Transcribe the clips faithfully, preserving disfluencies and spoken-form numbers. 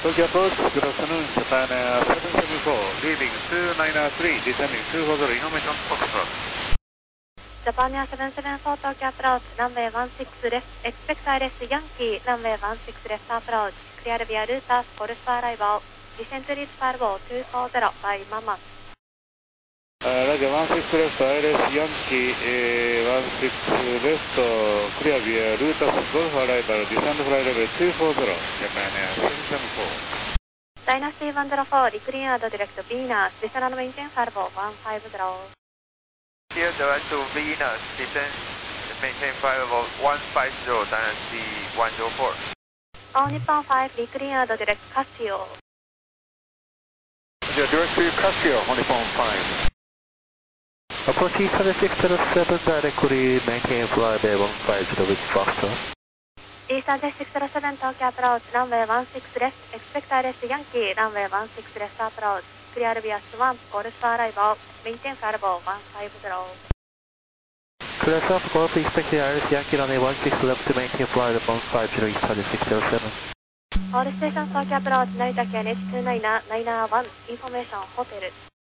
Tokyo approach, good afternoon, Japan Air seven seven four, leaving two nine three, descending two four zero, information Foxtrot. Japan Air seven seven four, Tokyo approach, runway one six left, expect I L S Yankee, runway one six left approach, clear via Lutas, Golf arrival, descent to reach Fargo two four zero by Mama. Uh, Roger, one six left, I L S Yankee, uh, one six left, uh, clear via Lutas, Golf arrival, descent flight level two four zero, Japan Air seven seven four. Dynasty one zero four, decline and direct to Venus, descend and maintain Fargo one five zero. Here direct to Venus, descend, maintain flight level one five zero, Dynasty one zero four. All Nippon five, decline and direct Casio. Roger, direct to Casio, on Nippon five. Approach East six zero seven, directly maintain flyby one five zero with Foxtrot. East six zero seven, Tokyo approach, runway one six left, expect I L S Yankee, runway one six left approach, clear via Swamp, Golf arrival, maintain Fargo one five zero. Clear South Golf, expect I L S Yankee, runway one six left to maintain flight one five zero, East six zero seven. All stations Tokyo approach, Narita K N H two nine nine one, information hotel.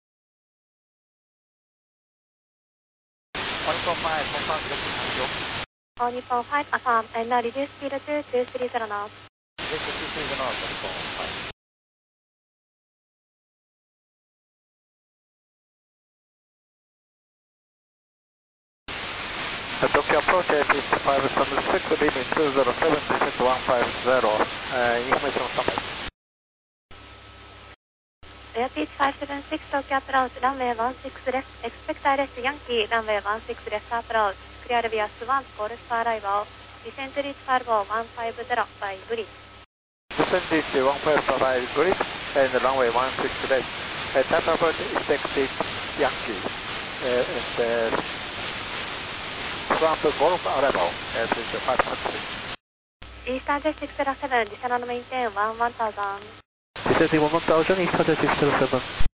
All Nippon five, confirm direction. All Nippon five, affirm, and now reduce speed to two three zero knots. Direction two three zero, All Nippon five. Tokyo approach, Airfield five seven six, leaving two zero seven, descent one five zero, uh, information summary. Airfield five seven six, Tokyo approach, runway one six left, expect I L S Yankee, runway one six left approach, clear via Swamp, Golf arrival, descent to reach Fargo one five zero by bridge. Descent to one five zero by bridge, and runway one six left. Uh, type approach, expected Yankee, uh, and uh, Swamp Golf arrival, Airfield five seven six. Eastern six zero seven, descend and maintain one one thousand. Descending one thousand, East six zero seven.